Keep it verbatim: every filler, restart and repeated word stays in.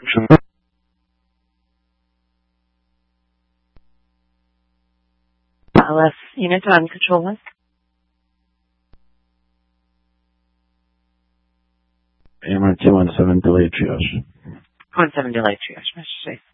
L S unit on control one. A M R two one seven delay triage. one seven delay triage, Mister Safe.